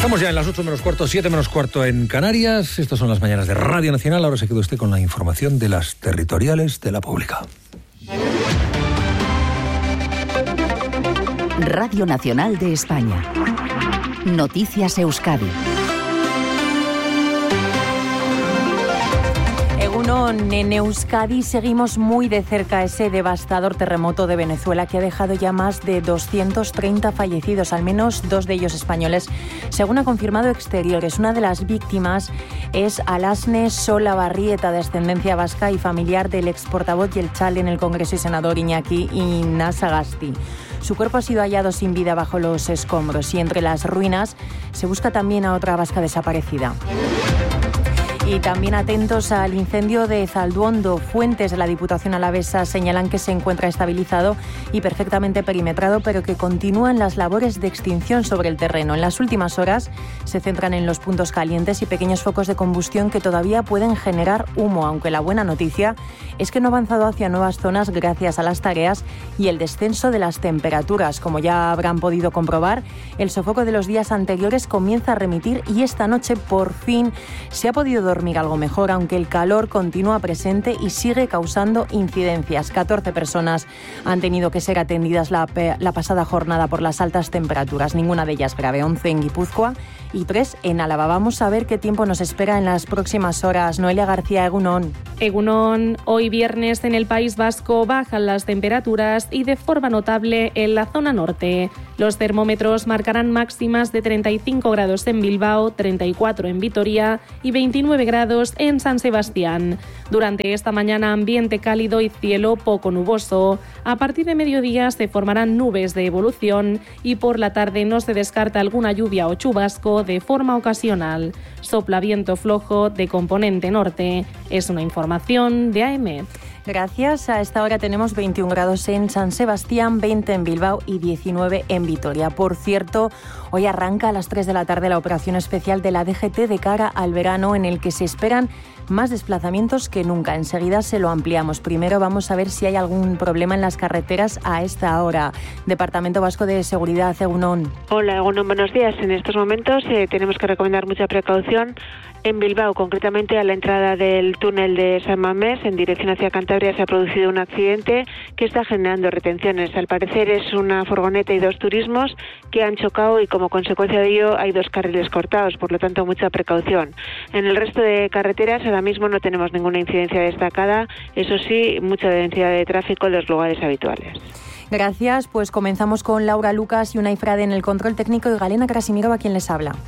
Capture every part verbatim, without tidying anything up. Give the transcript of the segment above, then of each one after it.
Estamos ya en las ocho menos cuarto, siete menos cuarto en Canarias. Estas son las mañanas de Radio Nacional. Ahora se queda usted con la información de las territoriales de la pública. Radio Nacional de España. Noticias Euskadi. En Euskadi seguimos muy de cerca ese devastador terremoto de Venezuela que ha dejado ya más de doscientos treinta fallecidos, al menos dos de ellos españoles, según ha confirmado Exteriores. Una de las víctimas es Alasne Solabarrieta, de ascendencia vasca y familiar del ex portavoz Jeltzale en el Congreso y senador Iñaki Inasagasti. Su cuerpo ha sido hallado sin vida bajo los escombros y entre las ruinas se busca también a otra vasca desaparecida. Y también atentos al incendio de Zalduondo. Fuentes de la Diputación alavesa señalan que se encuentra estabilizado y perfectamente perimetrado, pero que continúan las labores de extinción sobre el terreno. En las últimas horas se centran en los puntos calientes y pequeños focos de combustión que todavía pueden generar humo, aunque la buena noticia es que no ha avanzado hacia nuevas zonas gracias a las tareas y el descenso de las temperaturas. Como ya habrán podido comprobar, el sofoco de los días anteriores comienza a remitir y esta noche por fin se ha podido dormir algo mejor, aunque el calor continúa presente y sigue causando incidencias. catorce personas han tenido que ser atendidas la, la pasada jornada por las altas temperaturas, ninguna de ellas grave, once en Guipúzcoa y tres en Álava. Vamos a ver qué tiempo nos espera en las próximas horas. Noelia García, Egunon. Egunon, hoy viernes en el País Vasco bajan las temperaturas y de forma notable en la zona norte. Los termómetros marcarán máximas de treinta y cinco grados en Bilbao, treinta y cuatro en Vitoria y veintinueve grados en San Sebastián. Durante esta mañana ambiente cálido y cielo poco nuboso. A partir de mediodía se formarán nubes de evolución y por la tarde no se descarta alguna lluvia o chubasco de forma ocasional. Sopla viento flojo de componente norte. Es una información de A E M E T. Gracias. A esta hora tenemos veintiún grados en San Sebastián, veinte en Bilbao y diecinueve en Vitoria. Por cierto, hoy arranca a las tres de la tarde la operación especial de la D G T de cara al verano, en el que se esperan más desplazamientos que nunca. Enseguida se lo ampliamos. Primero vamos a ver si hay algún problema en las carreteras a esta hora. Departamento Vasco de Seguridad, Egunon. Hola, Egunon, buenos días. En estos momentos eh, tenemos que recomendar mucha precaución en Bilbao, concretamente a la entrada del túnel de San Mamés, en dirección hacia Cantabria, se ha producido un accidente que está generando retenciones. Al parecer es una furgoneta y dos turismos que han chocado y como consecuencia de ello hay dos carriles cortados, por lo tanto mucha precaución. En el resto de carreteras ahora mismo no tenemos ninguna incidencia destacada, eso sí, mucha densidad de tráfico en los lugares habituales. Gracias, pues comenzamos con Laura Lucas y Unai Frade en el control técnico y Galena Krasimírova quien les habla.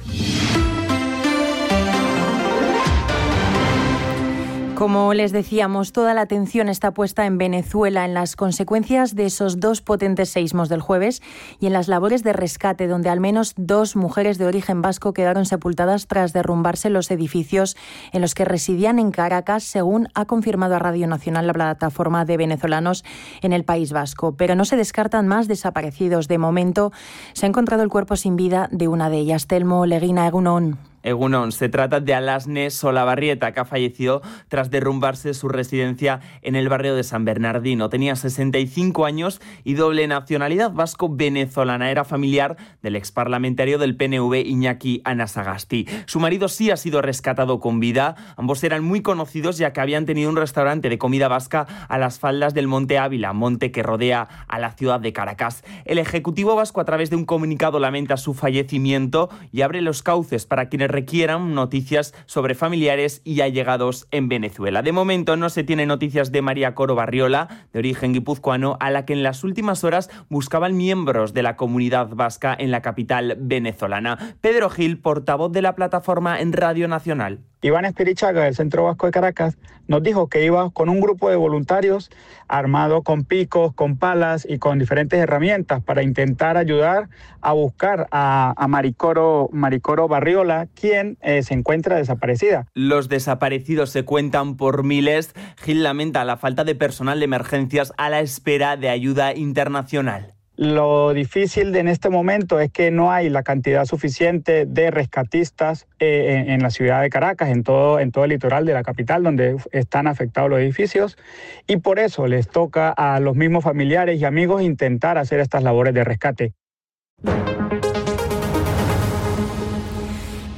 Como les decíamos, toda la atención está puesta en Venezuela, en las consecuencias de esos dos potentes seísmos del jueves y en las labores de rescate, donde al menos dos mujeres de origen vasco quedaron sepultadas tras derrumbarse los edificios en los que residían en Caracas, según ha confirmado a Radio Nacional la plataforma de venezolanos en el País Vasco. Pero no se descartan más desaparecidos. De momento se ha encontrado el cuerpo sin vida de una de ellas. Telmo Leguina, Egunon. Egunon, se trata de Alasne Solabarrieta, que ha fallecido tras derrumbarse su residencia en el barrio de San Bernardino. Tenía sesenta y cinco años y doble nacionalidad vasco-venezolana. Era familiar del exparlamentario del P N V Iñaki Anasagasti. Su marido sí ha sido rescatado con vida. Ambos eran muy conocidos ya que habían tenido un restaurante de comida vasca a las faldas del Monte Ávila, monte que rodea a la ciudad de Caracas. El Ejecutivo vasco, a través de un comunicado, lamenta su fallecimiento y abre los cauces para quienes requieran noticias sobre familiares y allegados en Venezuela. De momento no se tiene noticias de María Coro Barriola, de origen guipuzcoano, a la que en las últimas horas buscaban miembros de la comunidad vasca en la capital venezolana. Pedro Gil, portavoz de la plataforma en Radio Nacional. Iván Espirichaga, del Centro Vasco de Caracas, nos dijo que iba con un grupo de voluntarios armado con picos, con palas y con diferentes herramientas para intentar ayudar a buscar a, a Maricoro, Maricoro Barriola, quien eh, se encuentra desaparecida. Los desaparecidos se cuentan por miles. Gil lamenta la falta de personal de emergencias a la espera de ayuda internacional. Lo difícil de en este momento es que no hay la cantidad suficiente de rescatistas eh, en, en la ciudad de Caracas, en todo, en todo el litoral de la capital, donde están afectados los edificios, y por eso les toca a los mismos familiares y amigos intentar hacer estas labores de rescate.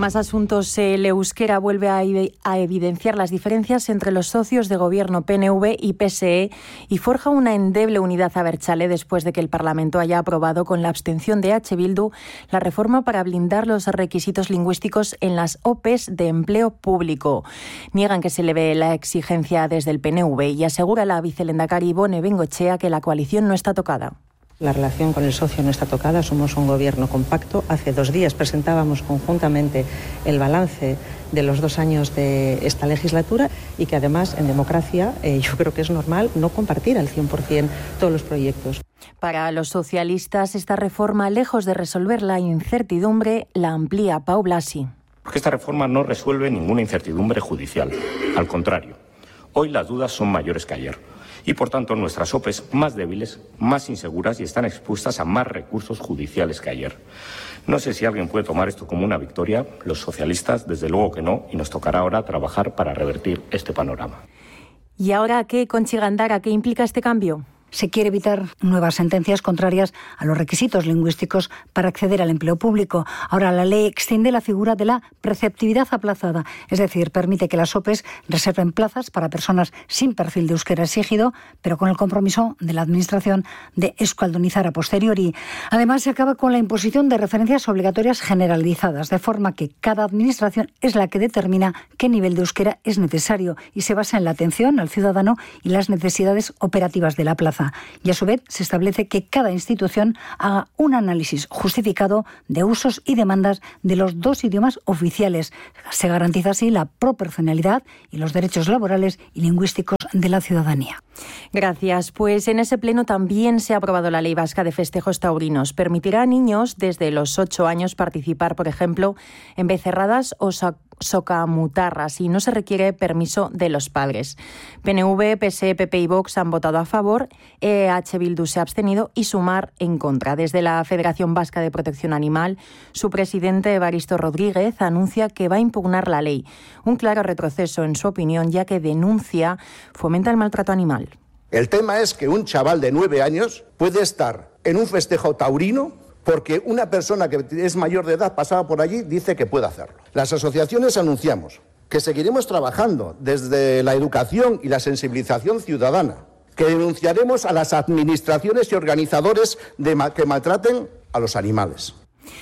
Más asuntos. El euskera vuelve a, a evidenciar las diferencias entre los socios de gobierno P N V y P S E y forja una endeble unidad abertzale después de que el Parlamento haya aprobado con la abstención de H. Bildu la reforma para blindar los requisitos lingüísticos en las O P Es de empleo público. Niegan que se le ve la exigencia desde el P N V y asegura la vicelendakari Ibone Bengoechea que la coalición no está tocada. La relación con el socio no está tocada, somos un gobierno compacto. Hace dos días presentábamos conjuntamente el balance de los dos años de esta legislatura y que además en democracia eh, yo creo que es normal no compartir al cien por ciento todos los proyectos. Para los socialistas, esta reforma, lejos de resolver la incertidumbre, la amplía. Pau Blasi. Porque esta reforma no resuelve ninguna incertidumbre judicial. Al contrario, hoy las dudas son mayores que ayer. Y, por tanto, nuestras O P Es más débiles, más inseguras y están expuestas a más recursos judiciales que ayer. No sé si alguien puede tomar esto como una victoria. Los socialistas, desde luego que no, y nos tocará ahora trabajar para revertir este panorama. ¿Y ahora qué, Conchi Gándara, qué implica este cambio? Se quiere evitar nuevas sentencias contrarias a los requisitos lingüísticos para acceder al empleo público. Ahora la ley extiende la figura de la preceptividad aplazada, es decir, permite que las O P Es reserven plazas para personas sin perfil de euskera exigido, pero con el compromiso de la Administración de euskaldunizar a posteriori. Además, se acaba con la imposición de referencias obligatorias generalizadas, de forma que cada Administración es la que determina qué nivel de euskera es necesario y se basa en la atención al ciudadano y las necesidades operativas de la plaza. Y a su vez se establece que cada institución haga un análisis justificado de usos y demandas de los dos idiomas oficiales. Se garantiza así la proporcionalidad y los derechos laborales y lingüísticos de la ciudadanía. Gracias. Pues en ese pleno también se ha aprobado la Ley Vasca de Festejos Taurinos. Permitirá a niños desde los ocho años participar, por ejemplo, en becerradas o socamutarras y no se requiere permiso de los padres. P N V, P S E, P P y Vox han votado a favor, E H Bildu se ha abstenido y Sumar en contra. Desde la Federación Vasca de Protección Animal, su presidente Evaristo Rodríguez anuncia que va a impugnar la ley. Un claro retroceso en su opinión, ya que denuncia fomenta el maltrato animal. El tema es que un chaval de nueve años puede estar en un festejo taurino porque una persona que es mayor de edad pasaba por allí dice que puede hacerlo. Las asociaciones anunciamos que seguiremos trabajando desde la educación y la sensibilización ciudadana, que denunciaremos a las administraciones y organizadores de ma- que maltraten a los animales.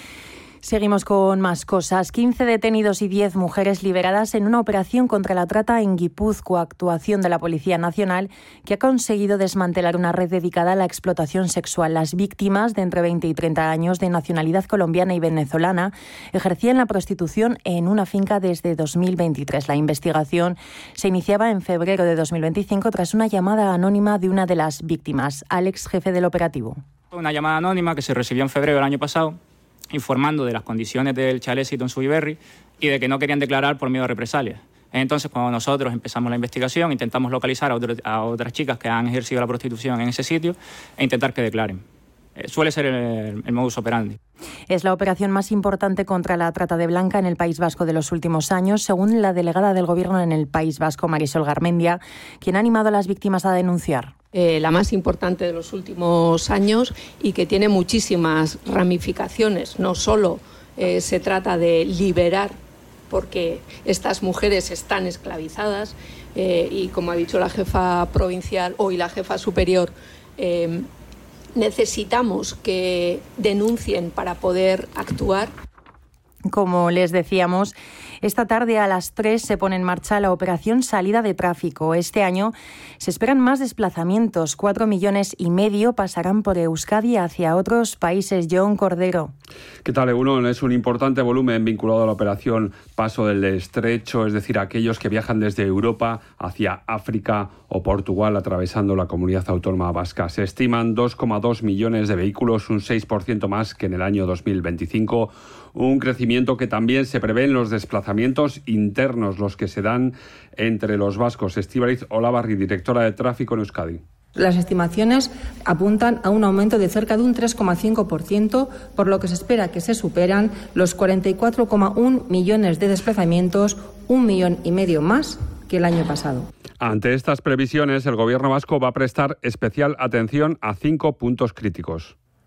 Seguimos con más cosas. quince detenidos y diez mujeres liberadas en una operación contra la trata en Guipúzcoa, actuación de la Policía Nacional que ha conseguido desmantelar una red dedicada a la explotación sexual. Las víctimas, de entre veinte y treinta años, de nacionalidad colombiana y venezolana, ejercían la prostitución en una finca desde dos mil veintitrés. La investigación se iniciaba en febrero de dos mil veinticinco tras una llamada anónima de una de las víctimas. Alex, jefe del operativo. Una llamada anónima que se recibió en febrero del año pasado, informando de las condiciones del chalecito en Subiberri y de que no querían declarar por miedo a represalias. Entonces, cuando nosotros empezamos la investigación, intentamos localizar a, otro, a otras chicas que han ejercido la prostitución en ese sitio e intentar que declaren. Eh, suele ser el, el modus operandi. Es la operación más importante contra la trata de blanca en el País Vasco de los últimos años, según la delegada del Gobierno en el País Vasco, Marisol Garmendia, quien ha animado a las víctimas a denunciar. Eh, la más importante de los últimos años y que tiene muchísimas ramificaciones. No solo eh, se trata de liberar, porque estas mujeres están esclavizadas eh, y, como ha dicho la jefa provincial hoy la jefa superior, eh, necesitamos que denuncien para poder actuar. Como les decíamos, esta tarde a las tres se pone en marcha la operación Salida de Tráfico. Este año se esperan más desplazamientos. Cuatro millones y medio pasarán por Euskadi hacia otros países. John Cordero. ¿Qué tal, Egunon? Es un importante volumen vinculado a la operación Paso del Estrecho, es decir, aquellos que viajan desde Europa hacia África o Portugal atravesando la comunidad autónoma vasca. Se estiman dos coma dos millones de vehículos, un seis por ciento más que en el año dos mil veinticinco. Un crecimiento que también se prevé en los desplazamientos internos, los que se dan entre los vascos. Estíbaliz Olavarri, directora de Tráfico en Euskadi. Las estimaciones apuntan a un aumento de cerca de un tres coma cinco por ciento, por lo que se espera que se superan los cuarenta y cuatro coma uno millones de desplazamientos, un millón y medio más que el año pasado. Ante estas previsiones, el Gobierno vasco va a prestar especial atención a cinco puntos críticos.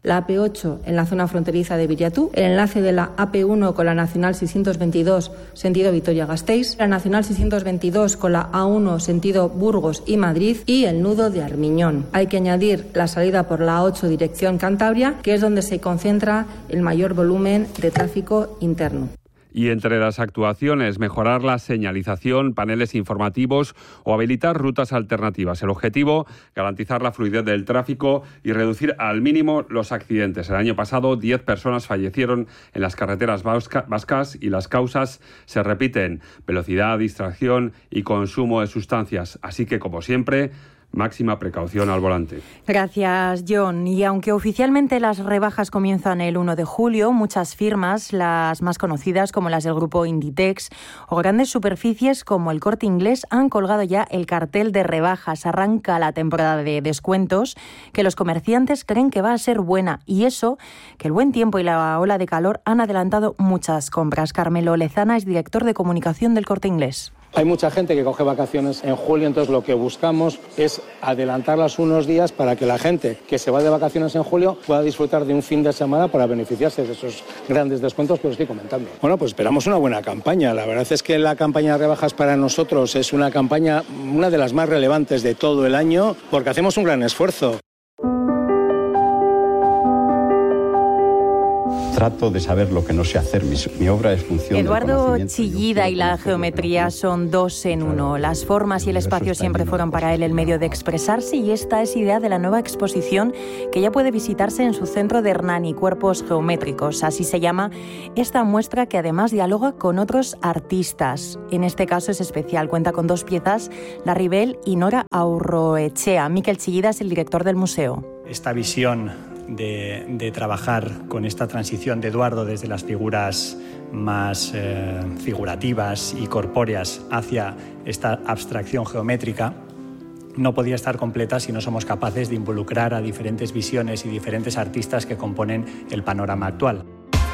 la A P ocho en la zona fronteriza de Viriatú, el enlace de la A P uno con la Nacional seiscientos veintidós sentido Vitoria-Gasteiz, la Nacional seiscientos veintidós con la A uno sentido Burgos y Madrid y el nudo de Armiñón. Hay que añadir la salida por la A ocho dirección Cantabria, que es donde se concentra el mayor volumen de tráfico interno. Y entre las actuaciones, mejorar la señalización, paneles informativos o habilitar rutas alternativas. El objetivo, garantizar la fluidez del tráfico y reducir al mínimo los accidentes. El año pasado, diez personas fallecieron en las carreteras vascas y las causas se repiten: velocidad, distracción y consumo de sustancias. Así que, como siempre, máxima precaución al volante. Gracias, John. Y aunque oficialmente las rebajas comienzan el uno de julio, muchas firmas, las más conocidas como las del grupo Inditex o grandes superficies como el Corte Inglés, han colgado ya el cartel de rebajas. Arranca la temporada de descuentos que los comerciantes creen que va a ser buena, y eso que el buen tiempo y la ola de calor han adelantado muchas compras. Carmelo Lezana es director de comunicación del Corte Inglés. Hay mucha gente que coge vacaciones en julio, entonces lo que buscamos es adelantarlas unos días para que la gente que se va de vacaciones en julio pueda disfrutar de un fin de semana para beneficiarse de esos grandes descuentos que os estoy comentando. Bueno, pues esperamos una buena campaña. La verdad es que la campaña de rebajas para nosotros es una campaña, una de las más relevantes de todo el año, porque hacemos un gran esfuerzo. Trato de saber lo que no sé hacer. Mi, mi obra es función del Eduardo Chillida y la geometría son dos en uno. Las formas y el espacio siempre fueron para él el medio de expresarse, y esta es idea de la nueva exposición que ya puede visitarse en su centro de Hernani, Cuerpos Geométricos. Así se llama esta muestra, que además dialoga con otros artistas. En este caso es especial. Cuenta con dos piezas, La Ribel y Nora Aurroechea. Miquel Chillida es el director del museo. Esta visión De, de trabajar con esta transición de Eduardo desde las figuras más eh, figurativas y corpóreas hacia esta abstracción geométrica no podía estar completa si no somos capaces de involucrar a diferentes visiones y diferentes artistas que componen el panorama actual.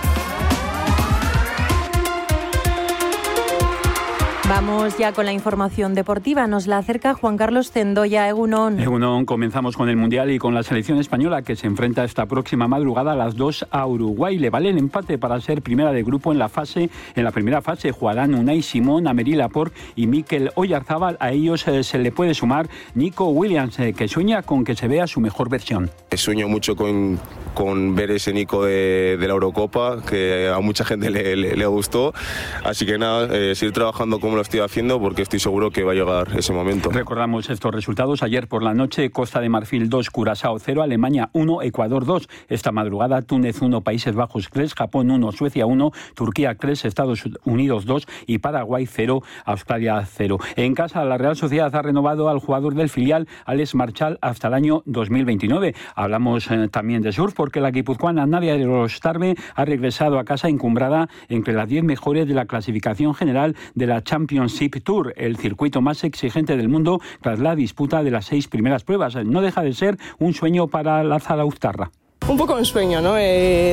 Vamos ya con la información deportiva. Nos la acerca Juan Carlos Zendoya. Egunon. Egunon, comenzamos con el Mundial y con la selección española, que se enfrenta esta próxima madrugada a las dos a Uruguay. Le vale el empate para ser primera de grupo en la fase. En la primera fase jugarán Unai Simón, Amélie Laporte y Mikel Oyarzábal. A ellos eh, se le puede sumar Nico Williams, eh, que sueña con que se vea su mejor versión. Sueño mucho con, con ver ese Nico de, de la Eurocopa, que a mucha gente le, le, le gustó. Así que nada, eh, seguir trabajando como lo estoy haciendo, porque estoy seguro que va a llegar ese momento. Recordamos estos resultados. Ayer por la noche, Costa de Marfil dos, Curazao cero, Alemania uno, Ecuador dos. Esta madrugada, Túnez uno, Países Bajos tres, Japón uno, Suecia uno, Turquía tres, Estados Unidos dos y Paraguay cero, Australia cero. En casa, la Real Sociedad ha renovado al jugador del filial, Alex Marchal, hasta el año dos mil veintinueve. Hablamos eh, también de surf, porque la guipuzcoana Nadia Erostarbe ha regresado a casa encumbrada entre las diez mejores de la clasificación general de la Championship Tour, el circuito más exigente del mundo, tras la disputa de las seis primeras pruebas. No deja de ser un sueño para la zarauztarra. Un poco un sueño, ¿no? Eh,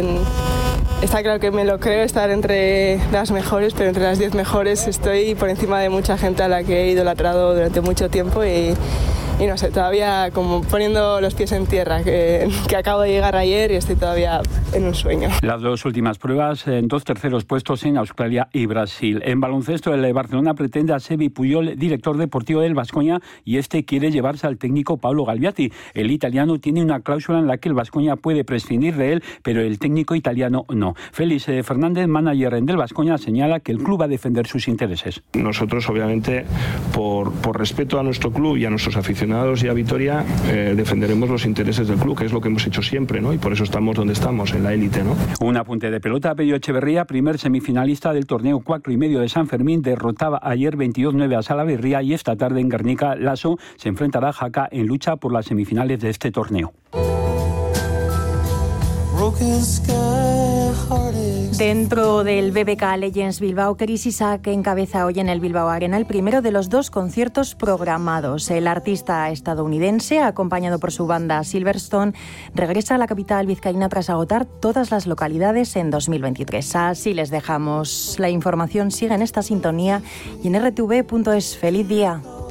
está claro que me lo creo, estar entre las mejores, pero entre las diez mejores estoy por encima de mucha gente a la que he idolatrado durante mucho tiempo y... Y no sé, todavía como poniendo los pies en tierra, que, que acabo de llegar ayer y estoy todavía en un sueño. Las dos últimas pruebas, en dos terceros puestos en Australia y Brasil. En baloncesto, el Barcelona pretende a Sevi Puyol, director deportivo del Baskonia, y este quiere llevarse al técnico Paolo Galbiati. El italiano tiene una cláusula en la que el Baskonia puede prescindir de él, pero el técnico italiano no. Félix Fernández, manager del Baskonia, señala que el club va a defender sus intereses. Nosotros, obviamente, por, por respeto a nuestro club y a nuestros aficionados y a Vitoria, eh, defenderemos los intereses del club, que es lo que hemos hecho siempre, ¿no? Y por eso estamos donde estamos, en la élite, ¿no? Un apunte de pelota. Pello Echeverría, primer semifinalista del torneo cuatro y medio de San Fermín, derrotaba ayer veintidós nueve a Salaverría, y esta tarde en Guernica, Lasso se enfrentará a Jaca en lucha por las semifinales de este torneo. Dentro del B B K Legends Bilbao, Chris Isaak encabeza hoy en el Bilbao Arena el primero de los dos conciertos programados. El artista estadounidense, acompañado por su banda Silverstone, regresa a la capital vizcaína tras agotar todas las localidades en dos mil veintitrés. Así les dejamos. La información sigue en esta sintonía y en r t v punto es. ¡Feliz día!